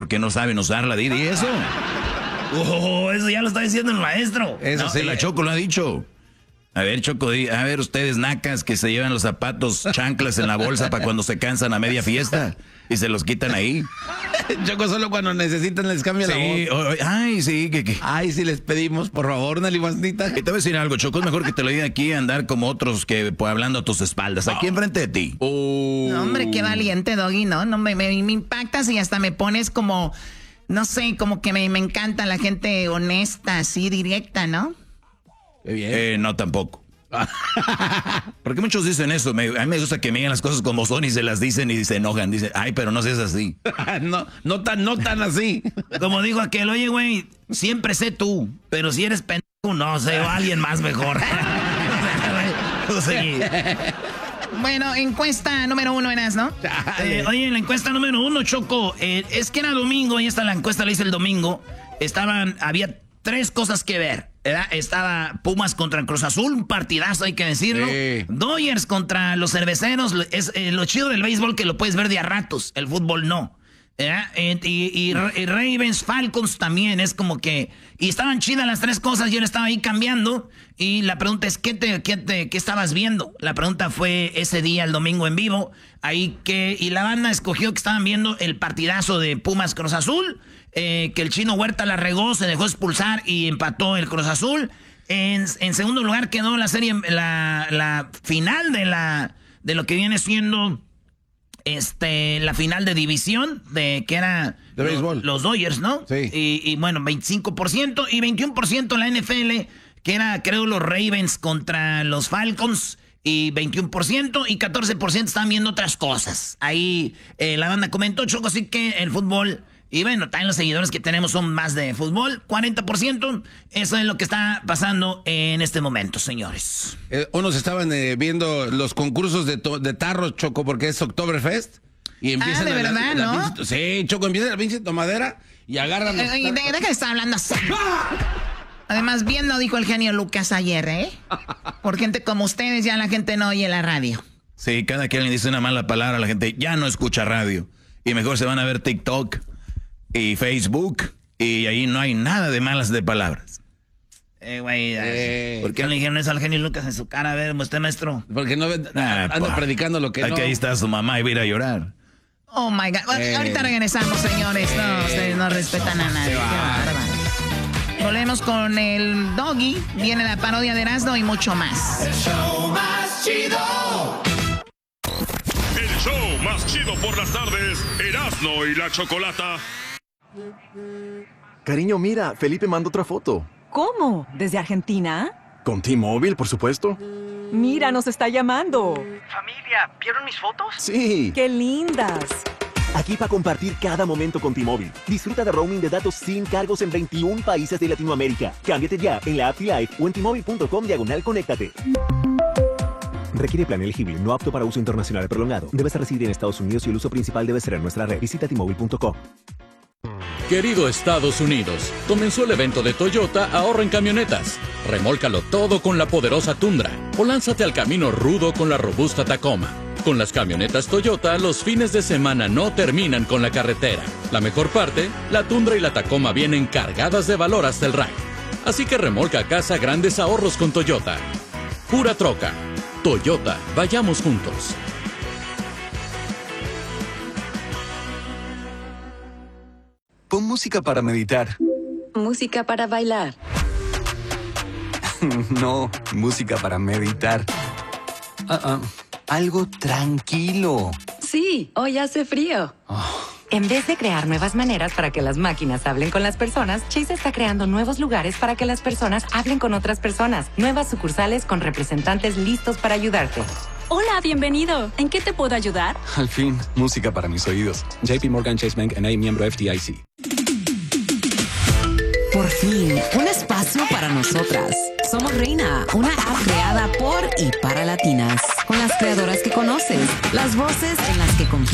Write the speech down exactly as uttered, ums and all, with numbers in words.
porque no saben usarla, Didi, eso. Oh, eso ya lo está diciendo el maestro. Eso no, sí. La Choco lo ha dicho. A ver, Choco, a ver ustedes nacas que se llevan los zapatos chanclas en la bolsa para cuando se cansan a media fiesta y se los quitan ahí. Choco, solo cuando necesitan les cambia sí, la voz. Oh, ay, sí. Que, que. Ay, sí, les pedimos, por favor, una limosnita. Y te voy a decir algo, Choco, es mejor que te lo diga aquí andar como otros que pues, hablando a tus espaldas, aquí enfrente de ti. Oh. No, hombre, qué valiente, Doggy, ¿no? no me, me, me impactas y hasta me pones como, no sé, como que me, me encanta la gente honesta, así, directa, ¿no? Qué bien. Eh, no, tampoco. Porque muchos dicen eso. Me, a mí me gusta que me digan las cosas como son y se las dicen y se enojan. Dicen, ay, pero no seas así. no, no tan, no tan así. Como dijo aquel, oye, güey, siempre sé tú, pero si eres pendejo, no sé, o alguien más mejor. Sí. Bueno, encuesta número uno, eras, ¿no? Eh, oye, la encuesta número uno, Choco, eh, es que era domingo y esta la encuesta la hice el domingo. Estaban, había tres cosas que ver, ¿verdad? Estaba Pumas contra Cruz Azul, un partidazo, hay que decirlo. Sí. Dodgers contra los Cerveceros. Es eh, lo chido del béisbol que lo puedes ver de a ratos, el fútbol no. ¿verdad? Y, y, y Ravens, Falcons también, es como que... Y estaban chidas las tres cosas, yo le estaba ahí cambiando. Y la pregunta es, ¿qué, te, qué, te, qué estabas viendo? La pregunta fue ese día, el domingo en vivo. Ahí que... Y la banda escogió que estaban viendo el partidazo de Pumas Cruz Azul. Eh, que el Chino Huerta la regó, se dejó expulsar y empató el Cruz Azul. En, en segundo lugar quedó la serie, la, la final de la de lo que viene siendo este la final de división, de que era de béisbol. Los, los Dodgers, ¿no? Sí. Y, y bueno, veinticinco por ciento y veintiuno por ciento la N F L, que era creo los Ravens contra los Falcons. Y veintiuno por ciento y catorce por ciento están viendo otras cosas. Ahí eh, la banda comentó, Choco, así que el fútbol... Y bueno, también los seguidores que tenemos son más de fútbol, cuarenta por ciento. Eso es lo que está pasando en este momento, señores. Eh, unos estaban eh, viendo los concursos de, de tarros, Choco, porque es Oktoberfest. Y empiezan ah, de a verdad, la, ¿no? La pinche, sí, Choco, empieza la pinche tomadera y agarran... Eh, de, deja de estar hablando así. Además, bien lo dijo el genio Lucas ayer, ¿eh? Por gente como ustedes ya la gente no oye la radio. Sí, cada que alguien dice una mala palabra, la gente ya no escucha radio. Y mejor se van a ver TikTok y Facebook, y ahí no hay nada de malas de palabras. Eh, güey, eh, ¿por qué no le dijeron eso al genio Lucas en su cara? A ver, usted, maestro. Porque no ah, anda pues, predicando lo que no. Ahí está su mamá y va a ir a llorar. Oh, my God. Eh. Ahorita regresamos, señores. No, ustedes no respetan a nadie. Qué bárbaro. Volvemos con el Doggy. Viene la parodia de Erasmo y mucho más. El show más chido. El show más chido por las tardes. Erasmo y la Chocolata. Cariño, mira, Felipe mandó otra foto. ¿Cómo? ¿Desde Argentina? Con T-Mobile, por supuesto. Mira, nos está llamando. Familia, ¿vieron mis fotos? Sí. ¡Qué lindas! Aquí para compartir cada momento con T-Mobile. Disfruta de roaming de datos sin cargos en veintiún países de Latinoamérica. Cámbiate ya en la app T-Life o en T-Mobile punto com diagonal conéctate. Requiere plan elegible, no apto para uso internacional prolongado. Debes residir en Estados Unidos y el uso principal debe ser en nuestra red. Visita T Mobile punto com. Querido Estados Unidos, comenzó el evento de Toyota Ahorra en Camionetas. Remólcalo todo con la poderosa Tundra o lánzate al camino rudo con la robusta Tacoma. Con las camionetas Toyota, los fines de semana no terminan con la carretera. La mejor parte, la Tundra y la Tacoma vienen cargadas de valor hasta el rack. Así que remolca a casa grandes ahorros con Toyota. Pura troca. Toyota, vayamos juntos. Pon música para meditar. Música para bailar. No, música para meditar. Uh-uh. Algo tranquilo. Sí, hoy hace frío. Oh. En vez de crear nuevas maneras para que las máquinas hablen con las personas, Chase está creando nuevos lugares para que las personas hablen con otras personas. Nuevas sucursales con representantes listos para ayudarte. Hola, bienvenido. ¿En qué te puedo ayudar? Al fin, música para mis oídos. J P Morgan Chase Bank N A, miembro F D I C. Por fin, un espacio para nosotras. Somos Reina, una app creada por y para latinas. Con las creadoras que conoces, las voces en las que confías.